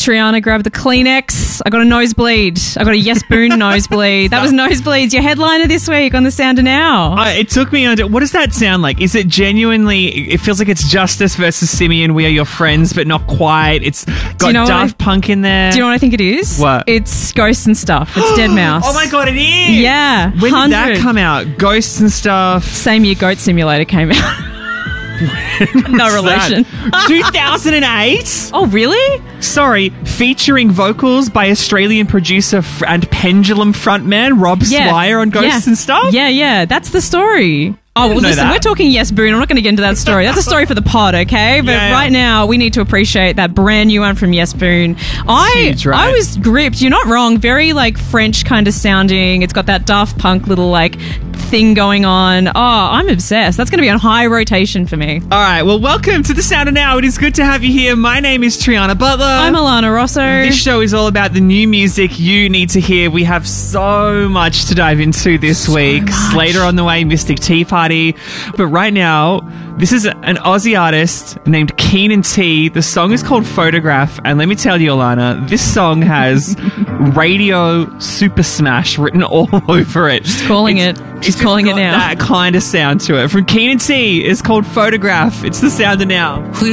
Triana grabbed the Kleenex. I got a nosebleed. I got a Yes Boon nosebleed. That was Nosebleeds, your headliner this week on The Sounder Now. It took me under. What does that sound like? Is it genuinely? It feels like it's Justice versus Simeon. We are your friends, but not quite. It's got Daft Punk in there. Do you know what I think it is? What? It's Ghosts and Stuff. It's Dead Mouse. Oh my God, it is. Yeah. When did that come out? Ghosts and Stuff. Same year Goat Simulator came out. No relation. 2008? Oh, really? Sorry, featuring vocals by Australian producer and Pendulum frontman Rob Swire on Ghosts and Stuff? Yeah. That's the story. Oh, well, listen, we're talking Yes Boon. I'm not going to get into that story. That's a story for the pod, okay? But right now, we need to appreciate that brand new one from Yes Boon. Huge, right? I was gripped. You're not wrong. Very, like, French kind of sounding. It's got that Daft Punk little, like, thing going on. Oh, I'm obsessed. That's going to be on high rotation for me. All right. Well, welcome to The Sounder Now. It is good to have you here. My name is Triana Butler. I'm Alana Rosso. This show is all about the new music you need to hear. We have so much to dive into this week. Later on the way, Mystic Tea Party. But right now, this is an Aussie artist named Keenan T. The song is called Photograph. And let me tell you, Alana, this song has radio super smash written all over it. She's calling it. She's calling it now. That kind of sound to it. From Keenan T. It's called Photograph. It's The Sounder Now.